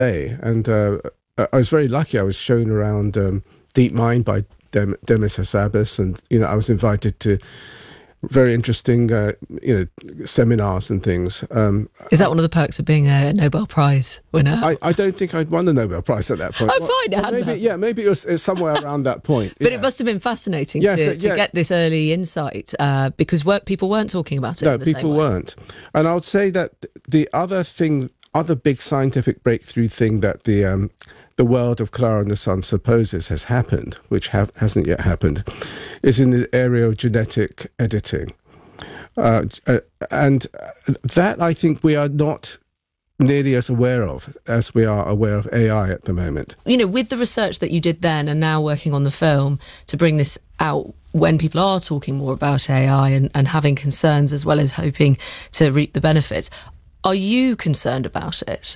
And I was very lucky. I was shown around DeepMind by Demis Hassabis, and I was invited to very interesting seminars and things. Is that one of the perks of being a Nobel Prize winner? I don't think I'd won the Nobel Prize at that point. Maybe it was somewhere around that point. But it must have been fascinating to get this early insight because people weren't talking about it. No, people weren't. And I would say that the other big scientific breakthrough thing that the world of Clara and the Sun supposes has happened, which hasn't yet happened, is in the area of genetic editing. And that I think we are not nearly as aware of as we are aware of AI at the moment. With the research that you did then and now working on the film to bring this out when people are talking more about AI and having concerns as well as hoping to reap the benefits, are you concerned about it?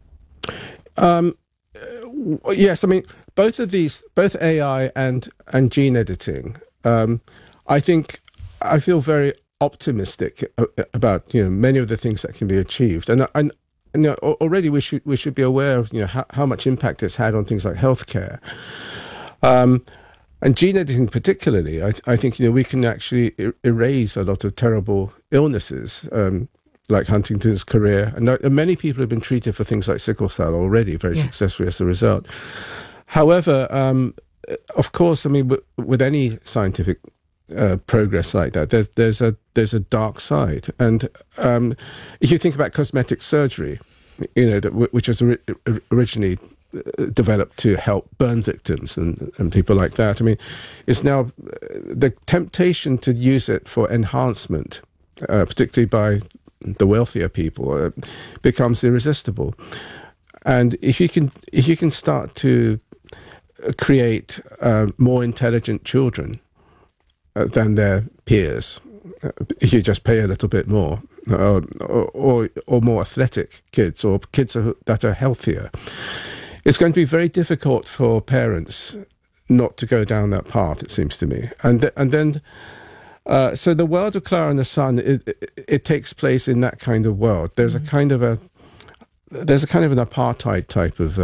Yes, I mean, both AI and gene editing, I feel very optimistic about many of the things that can be achieved, and already we should be aware of how much impact it's had on things like healthcare, and gene editing particularly. I think we can actually erase a lot of terrible illnesses. Like Huntington's chorea, and many people have been treated for things like sickle cell already very successfully as a result. However, of course, I mean, with any scientific progress like that, there's a dark side. And if you think about cosmetic surgery, which was originally developed to help burn victims and people like that, I mean, it's now the temptation to use it for enhancement, particularly by the wealthier people, becomes irresistible. And if you can start to create more intelligent children than their peers, if you just pay a little bit more, or more athletic kids, or kids that are healthier, it's going to be very difficult for parents not to go down that path, it seems to me. And then so the world of Clara and the Sun, it takes place in that kind of world. There's a kind of an apartheid type of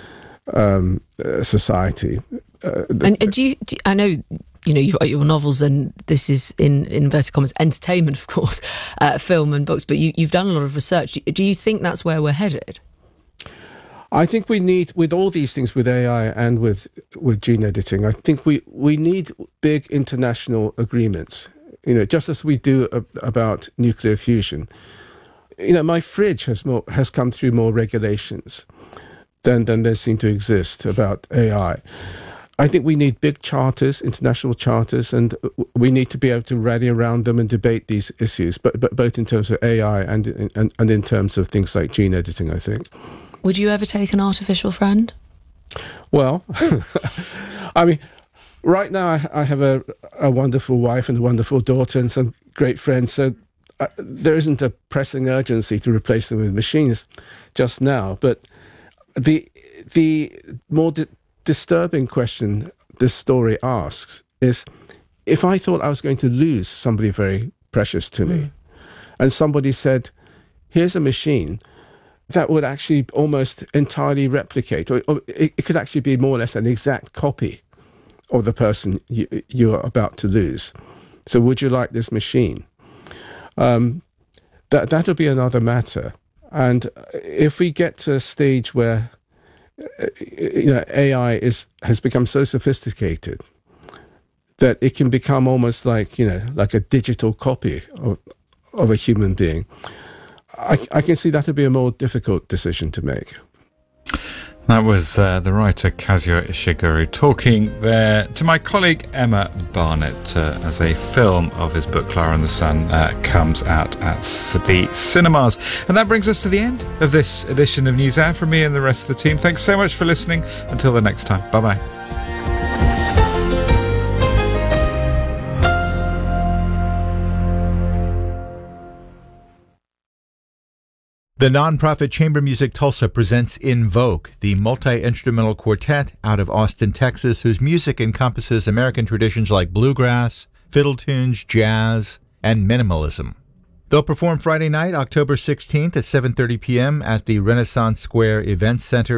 society. And do you, I know you've got your novels, and this is in inverted commas entertainment, of course, film and books. But you've done a lot of research. Do you think that's where we're headed? I think we need, with all these things, with AI and with gene editing, I think we need big international agreements, just as we do about nuclear fusion. My fridge has come through more regulations than there seem to exist about AI. I think we need big charters, international charters, and we need to be able to rally around them and debate these issues, but both in terms of AI and in terms of things like gene editing, I think. Would you ever take an artificial friend? Well, I mean, right now I have a wonderful wife and a wonderful daughter and some great friends, so there isn't a pressing urgency to replace them with machines just now. But the more disturbing question this story asks is, if I thought I was going to lose somebody very precious to me, and somebody said, here's a machine that would actually almost entirely replicate, or it could actually be more or less an exact copy of the person you're about to lose. So would you like this machine? That'll be another matter. And if we get to a stage where AI has become so sophisticated that it can become almost like a digital copy of a human being, I can see that would be a more difficult decision to make. That was the writer Kazuo Ishiguro talking there to my colleague Emma Barnett as a film of his book Clara and the Sun comes out at the cinemas. And that brings us to the end of this edition of NewsHour. From me and the rest of the team, thanks so much for listening. Until the next time, bye-bye. The nonprofit Chamber Music Tulsa presents Invoke, the multi-instrumental quartet out of Austin, Texas, whose music encompasses American traditions like bluegrass, fiddle tunes, jazz, and minimalism. They'll perform Friday night, October 16th at 7:30 p.m. at the Renaissance Square Events Center